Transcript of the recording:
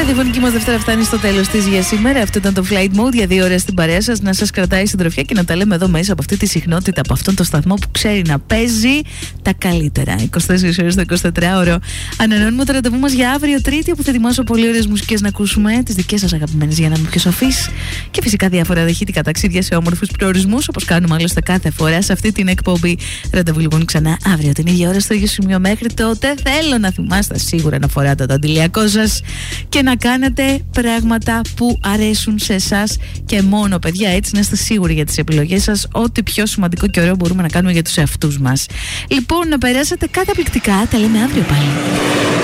ραδιοφωνική μας Δευτέρα φτάνει στο τέλος της για σήμερα. Αυτό ήταν το Flight Mode για 2 ώρες στην παρέα σας. Να σας κρατάει συντροφιά και να τα λέμε εδώ μέσα από αυτή τη συχνότητα, από αυτόν τον σταθμό που ξέρει να παίζει τα καλύτερα. 24 ώρες το 24ωρο. Ανανεώνουμε το ραντεβού μας για αύριο Τρίτη, όπου θα ετοιμάσω πολύ ωραίες μουσικές να ακούσουμε. Τις δικές σας αγαπημένες για να είμαι πιο σοφής. Και φυσικά διάφορα δαχύτικα ταξίδια σε όμορφους προορισμούς, όπως κάνουμε άλλωστε κάθε φορά σε αυτή την εκπομπή. Ραντεβού λοιπόν ξανά αύριο την ίδια ώρα στο ίδιο σημείο. Μέχρι τότε θέλω να θυμάστε σίγουρα να φοράτε το αντιλιακό σας και να κάνετε πράγματα που αρέσουν σε εσάς και μόνο, παιδιά, έτσι να είστε σίγουροι για τις επιλογές σας. Ό,τι πιο σημαντικό και ωραίο μπορούμε να κάνουμε για τους εαυτούς μας. Λοιπόν, να περάσετε καταπληκτικά. Τα λέμε αύριο πάλι.